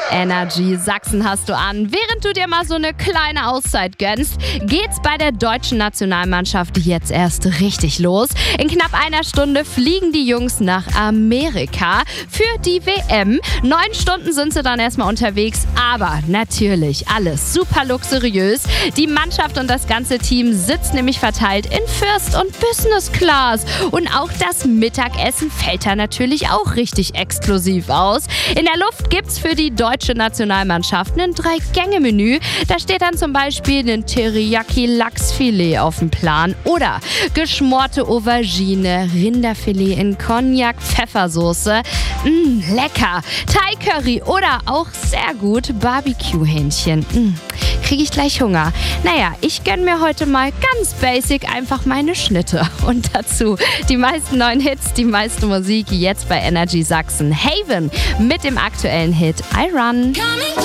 Energy Sachsen hast du an. Während du dir mal so eine kleine Auszeit gönnst, geht's bei der deutschen Nationalmannschaft jetzt erst richtig los. In knapp einer Stunde fliegen die Jungs nach Amerika für die WM. 9 Stunden sind sie dann erstmal unterwegs, aber natürlich alles super luxuriös. Die Mannschaft und das ganze Team sitzt nämlich verteilt in First und Business Class. Und auch das Mittagessen fällt da natürlich auch richtig exklusiv aus. In der Luft gibt's für die deutsche Nationalmannschaft ein 3-Gänge-Menü. Da steht dann zum Beispiel ein Teriyaki-Lachsfilet auf dem Plan oder geschmorte Aubergine, Rinderfilet in Cognac-Pfeffersoße. Lecker. Thai-Curry oder auch sehr gut Barbecue-Hähnchen. Kriege ich gleich Hunger. Naja, ich gönne mir heute mal ganz basic einfach meine Schnitte. Und dazu die meisten neuen Hits, die meiste Musik jetzt bei Energy Sachsen. Haven mit dem aktuellen Hit I Run.